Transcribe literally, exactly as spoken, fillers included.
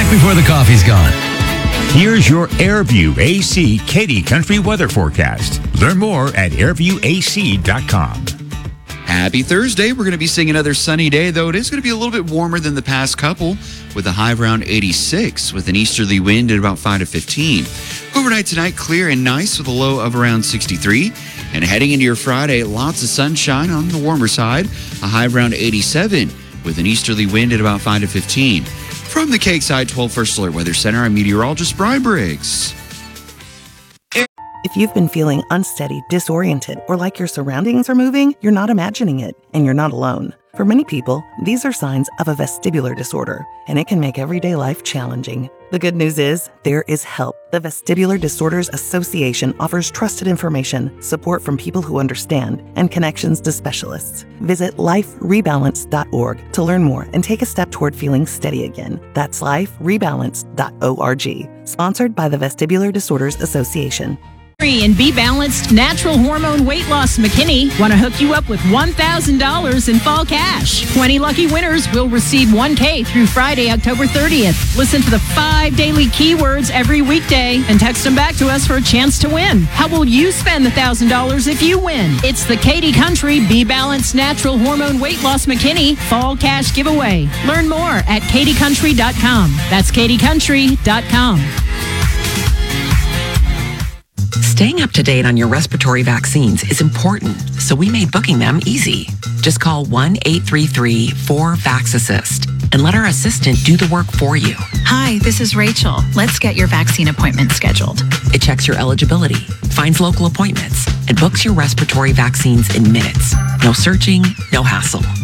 before the coffee's gone. Here's your Airview A C Katy Country weather forecast. Learn more at airview a c dot com. Happy Thursday. We're going to be seeing another sunny day, though it is going to be a little bit warmer than the past couple, with a high around eighty-six, with an easterly wind at about five to fifteen. Overnight tonight, clear and nice with a low of around sixty-three. And heading into your Friday, lots of sunshine on the warmer side, a high around eighty-seven, with an easterly wind at about five to fifteen. From the Cake Side twelve First Alert Weather Center, I'm meteorologist Brian Briggs. If you've been feeling unsteady, disoriented, or like your surroundings are moving, you're not imagining it, and you're not alone. For many people, these are signs of a vestibular disorder, and it can make everyday life challenging. The good news is, there is help. The Vestibular Disorders Association offers trusted information, support from people who understand, and connections to specialists. Visit life rebalance dot org to learn more and take a step toward feeling steady again. That's life rebalance dot org. Sponsored by the Vestibular Disorders Association. And Be Balanced Natural Hormone Weight Loss McKinney want to hook you up with one thousand dollars in fall cash. twenty lucky winners will receive one K through Friday, October thirtieth. Listen to the five daily keywords every weekday and text them back to us for a chance to win. How will you spend the one thousand dollars if you win? It's the Katy Country Be Balanced Natural Hormone Weight Loss McKinney Fall Cash Giveaway. Learn more at katy country dot com. That's katy country dot com. Staying up to date on your respiratory vaccines is important, so we made booking them easy. Just call one eight three three four vax assist and let our assistant do the work for you. Hi, this is Rachel. Let's get your vaccine appointment scheduled. It checks your eligibility, finds local appointments, and books your respiratory vaccines in minutes. No searching, no hassle.